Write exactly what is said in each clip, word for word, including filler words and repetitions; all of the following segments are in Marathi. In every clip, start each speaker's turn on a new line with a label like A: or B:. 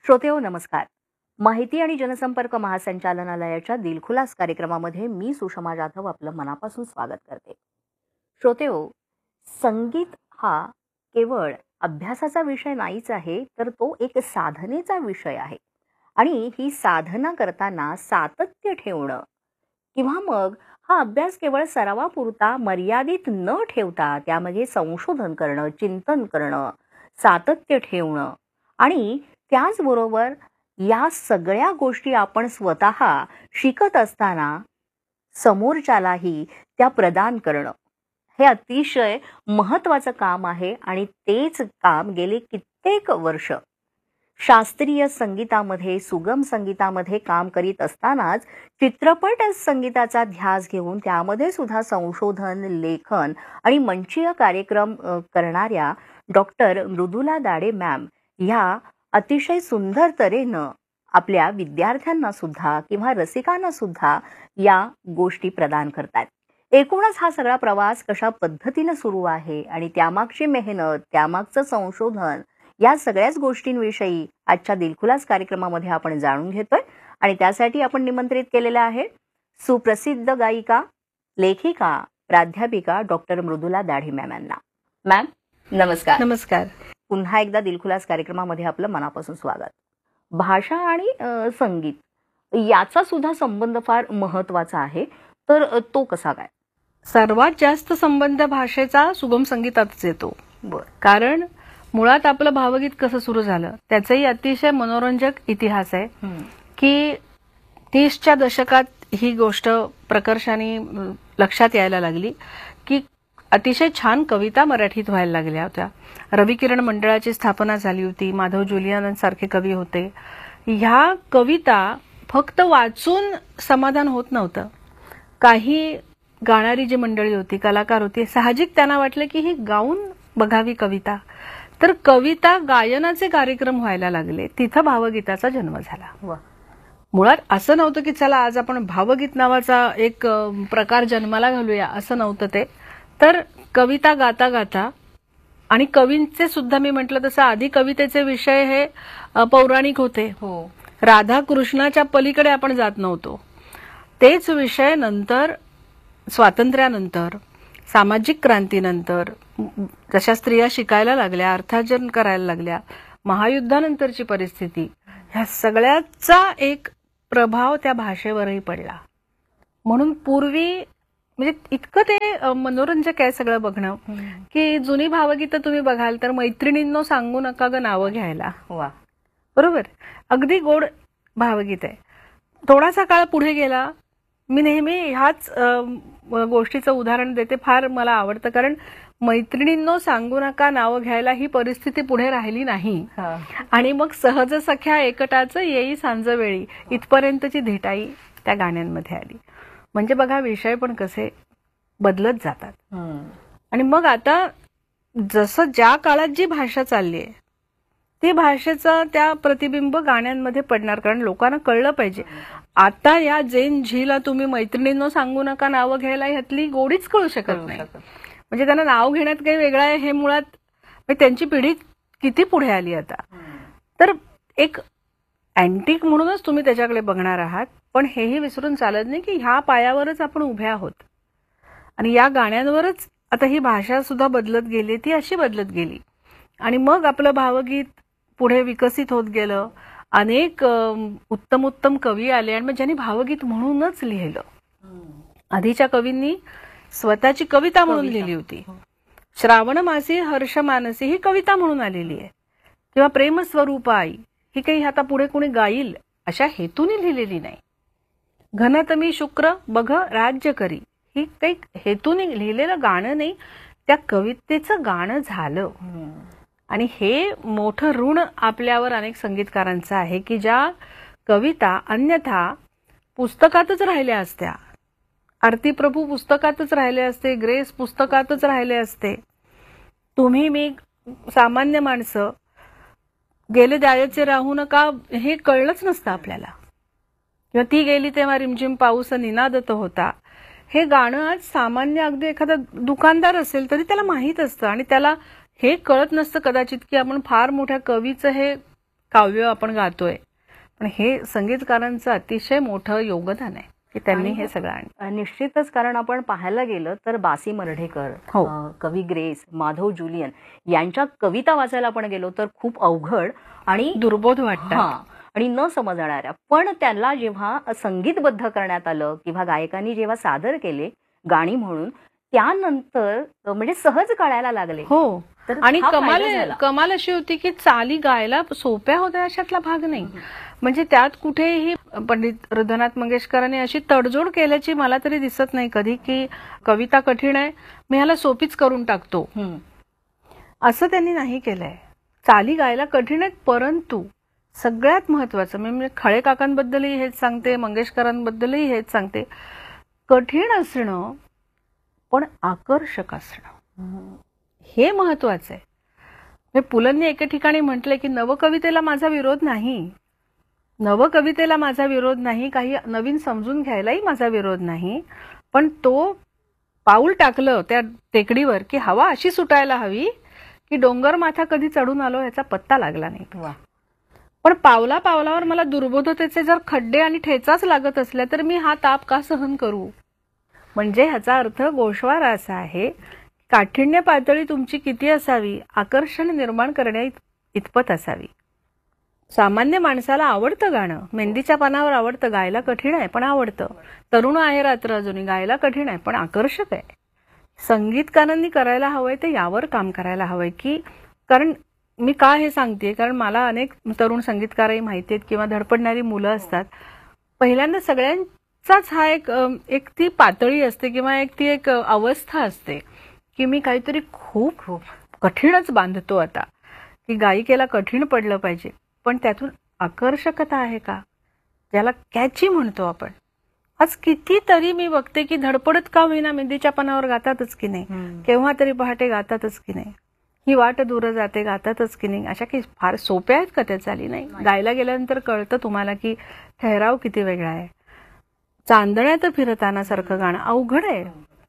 A: श्रोतेहो नमस्कार. माहिती आणि जनसंपर्क महासंचालनालयाच्या दिलखुलास कार्यक्रमामध्ये मी सुषमा जाधव आपलं मनापासून स्वागत करते. श्रोतेहो, संगीत हा केवळ अभ्यासाचा विषय नाहीच आहे, तर तो एक साधनेचा विषय आहे. आणि ही साधना करताना सातत्य ठेवणं किंवा मग हा अभ्यास केवळ सरावापुरता मर्यादित न ठेवता त्यामध्ये संशोधन करणं, चिंतन करणं, सातत्य ठेवणं आणि त्याचबरोबर या सगळ्या गोष्टी आपण स्वतः शिकत असताना समोरच्यालाही त्या प्रदान करणं हे अतिशय महत्त्वाचं काम आहे. आणि तेच काम गेले कित्येक वर्ष शास्त्रीय संगीतामध्ये, सुगम संगीतामध्ये काम करीत असतानाच चित्रपट संगीताचा ध्यास घेऊन त्यामध्ये सुद्धा संशोधन, लेखन आणि मंचीय कार्यक्रम करणाऱ्या डॉक्टर मृदुला दाढे मॅम ह्या अतिशय सुंदर तऱ्हेनं आपल्या विद्यार्थ्यांना सुद्धा किंवा रसिकांना सुद्धा या गोष्टी प्रदान करतात. एकूणच हा सगळा प्रवास कशा पद्धतीने सुरू आहे आणि त्यामागची मेहनत, त्यामागचं संशोधन या सगळ्याच गोष्टींविषयी आजच्या दिलखुलास कार्यक्रमामध्ये आपण जाणून घेतोय. आणि त्यासाठी आपण निमंत्रित केलेलं आहे सुप्रसिद्ध गायिका, लेखिका, प्राध्यापिका डॉक्टर मृदुला दाढे मॅम यांना. मॅम नमस्कार.
B: नमस्कार.
A: पुन्हा एकदा दिलखुलास कार्यक्रमामध्ये आपलं मनापासून स्वागत. भाषा आणि संगीत याचा सुद्धा संबंध फार महत्वाचा आहे, तर तो कसा काय?
B: सर्वात जास्त संबंध भाषेचा सुगम संगीतातच येतो.
A: बर.
B: कारण मुळात आपलं भावगीत कसं सुरू झालं त्याचाही अतिशय मनोरंजक इतिहास आहे. की तीसच्या दशकात ही गोष्ट प्रकर्षाने लक्षात यायला लागली की अतिशय छान कविता मराठीत व्हायला लागल्या होत्या. रविकिरण मंडळाची स्थापना झाली होती. माधव जुलियानंसारखे कवी होते. ह्या कविता फक्त वाचून समाधान होत नव्हतं. काही गाणारी जी मंडळी होती, कलाकार होती, साहजिक त्यांना वाटलं की ही गाऊन बघावी कविता. तर कविता गायनाचे कार्यक्रम व्हायला लागले. तिथं भावगीताचा जन्म झाला. मुळात असं नव्हतं की चला आज आपण भावगीत नावाचा एक प्रकार जन्माला घालूया, असं नव्हतं ते. तर कविता गाता गाता आणि कवींचे सुद्धा मी म्हटलं तसं आधी कवितेचे विषय हे पौराणिक होते.
A: हो.
B: राधा कृष्णाच्या पलीकडे आपण जात नव्हतो. तेच विषय नंतर स्वातंत्र्यानंतर, सामाजिक क्रांतीनंतर जशा स्त्रिया शिकायला लागल्या, अर्थार्जन करायला लागल्या, महायुद्धानंतरची परिस्थिती, ह्या सगळ्याचा एक प्रभाव त्या भाषेवरही पडला. म्हणून पूर्वी म्हणजे इतकं ते मनोरंजक आहे सगळं बघणं की जुनी भावगीतं तुम्ही बघाल तर मैत्रिणींनो सांगू नका ग नावं घ्यायला.
A: वा.
B: बरोबर. अगदी गोड भावगीत आहे. थोडासा काळ पुढे गेला, मी नेहमी ह्याच गोष्टीचं उदाहरण देते, फार मला आवडतं. कारण मैत्रिणींनो सांगू नका नावं घ्यायला ही परिस्थिती पुढे राहिली नाही. आणि मग सहज सख्या एकटाचं येई सांजवेळी इथपर्यंतची धेटाई त्या गाण्यांमध्ये आली. म्हणजे बघा विषय पण कसे बदलत जातात. आणि मग आता जसं ज्या काळात जी भाषा चालली आहे ती भाषेचा त्या प्रतिबिंब गाण्यांमध्ये पडणार. कारण लोकांना कळलं पाहिजे. आता या जेन झीला तुम्ही मैत्रिणींनो सांगू नका नावं घ्यायला ह्यातली गोडीच कळू शकत नाही. म्हणजे त्यांना नाव घेण्यात काही वेगळं आहे हे मुळात त्यांची पिढी किती पुढे आली आता. तर एक अँटिक म्हणूनच तुम्ही त्याच्याकडे बघणार आहात. पण हेही विसरून चालत नाही की ह्या पायावरच आपण उभे आहोत आणि या गाण्यांवरच आता ही भाषा सुद्धा बदलत गेली, ती अशी बदलत गेली. आणि मग आपलं भावगीत पुढे विकसित होत गेलं. अनेक उत्तम उत्तम कवी आले आणि मग ज्यांनी भावगीत म्हणूनच लिहिलं. आधीच्या कवींनी स्वतःची कविता म्हणून लिहिली होती. श्रावण मासी हर्ष मानसी ही कविता म्हणून आलेली आहे. किंवा प्रेम स्वरूप आई ही काही आता पुढे कोणी गाईल अशा हेतूने लिहिलेली नाही. घनतमी शुक्र बघ राज्य करी ही काही हेतूने लिहिलेलं गाणं नाही, त्या कवितेचं गाणं झालं. आणि हे मोठं ऋण आपल्यावर अनेक संगीतकारांचं आहे की ज्या कविता अन्यथा पुस्तकातच राहिल्या असत्या, आरती प्रभू पुस्तकातच राहिले असते, ग्रेस पुस्तकातच राहिले असते, तुम्ही मी सामान्य माणसं गेले द्यायचे राहू नका हे कळलंच नसतं आपल्याला. किंवा ती गेली तेव्हा रिमझिम पाऊस निनादत होता हे गाणं आज सामान्य अगदी एखादा दुकानदार असेल तरी त्याला माहीत असतं. आणि त्याला हे कळत नसतं कदाचित की आपण फार मोठ्या कवीचं हे काव्य आपण गातोय, पण हे संगीतकारांचं अतिशय मोठं योगदान आहे की त्यांनी हे सगळं आणलं.
A: निश्चितच, कारण आपण पाहायला गेलं तर बासी मर्ढेकर,
B: हो.
A: अ, कवी ग्रेस, माधव जुलियन यांच्या कविता वाचायला आपण गेलो तर खूप अवघड आणि
B: दुर्बोध वाटतात.
A: हा आणि न समजणाऱ्या, पण त्याला जेव्हा संगीतबद्ध करण्यात आलं किंवा गायकांनी जेव्हा सादर केले गाणी म्हणून, त्यानंतर म्हणजे सहज कळायला लागले.
B: हो.
A: तर
B: आणि
A: हा
B: कमाल
A: फायदा झाला.
B: कमाल अशी होती की चाली गायला सोप्या होत्या अशातला भाग नाही. म्हणजे त्यात कुठेही पंडित हृदयनाथ मंगेशकरांनी अशी तडजोड केल्याची मला तरी दिसत नाही कधी की कविता कठीण आहे मी ह्याला सोपीच करून टाकतो,
A: हम्म.
B: असं त्यांनी नाही केलंय. चाली गायला कठीण आहेत, परंतु सगळ्यात महत्वाचं मी म्हणजे खळे काकांबद्दलही हेच सांगते, मंगेशकरांबद्दलही हेच सांगते, कठीण असणं पण आकर्षक असणं हे महत्वाचं आहे. म्हणजे पुलंनी एके ठिकाणी म्हटलंय की नवकवितेला माझा विरोध नाही, नवकवितेला माझा विरोध नाही, काही नवीन समजून घ्यायलाही माझा विरोध नाही, पण तो पाऊल टाकलं त्या टेकडीवर की हवा अशी सुटायला हवी की डोंगर माथा कधी चढून आलो याचा पत्ता लागला नाही.
A: वा.
B: पण पावला पावलावर मला दुर्बोधतेचे जर खड्डे आणि ठेचाच लागत असल्या तर मी हा ताप का सहन करू. म्हणजे ह्याचा अर्थ गोषवारा असा आहे, काठिण्य पातळी तुमची किती असावी, आकर्षण निर्माण करण्या इतपत असावी. सामान्य माणसाला आवडतं गाणं, मेहंदीच्या पानावर आवडतं, गायला कठीण आहे पण आवडतं. तरुण आहे रात्र अजूनही, गायला कठीण आहे पण आकर्षक आहे. संगीतकारांनी करायला हवंय ते यावर काम करायला हवंय की, कारण मी का हे सांगते, कारण मला अनेक तरुण संगीतकारही माहिती आहेत किंवा धडपडणारी मुलं असतात. पहिल्यांदा सगळ्यांचाच हा एक एक ती पातळी असते किंवा एक ती एक अवस्था असते की मी काहीतरी खूप खूप कठीणच बांधतो आता, की गायिकेला कठीण पडलं पाहिजे, पण त्यातून आकर्षकता आहे का, ज्याला कॅची म्हणतो आपण. आज कितीतरी मी बघते की धडपडत का होईना मेहंदीच्या पानावर गातातच की नाही, केव्हा तरी पहाटे गातातच की नाही, ही वाट दूर जाते गातातच की नाही. अशा की फार सोप्या आहेत का त्या चाली? नाही. गायला गेल्यानंतर कळतं तुम्हाला की ठहराव किती वेगळा आहे. चांदण्यात फिरताना सारखं गाणं अवघड आहे,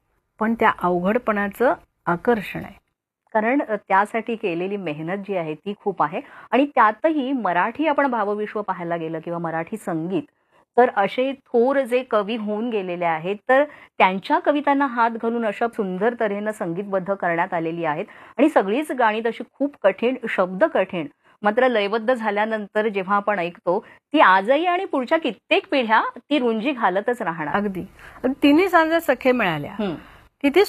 B: पण त्या अवघडपणाचं आकर्षण आहे.
A: कारण त्यासाठी केलेली मेहनत जी आहे ती खूप आहे. आणि त्यातही मराठी आपण भावविश्व पाहायला गेलं किंवा मराठी संगीत, तर असे थोर जे कवी होऊन गेलेले आहेत, तर त्यांच्या कवितांना हात घालून अशा सुंदर तऱ्हेनं संगीतबद्ध करण्यात आलेली आहेत. आणि सगळीच गाणी तशी खूप कठीण, शब्द कठीण, मात्र लयबद्ध झाल्यानंतर जेव्हा आपण ऐकतो ती आजही आणि पुढच्या कित्येक पिढ्या ती रुंजी घालतच राहणार.
B: अगदी. तिन्ही सांजा सखे मिळाल्या, किती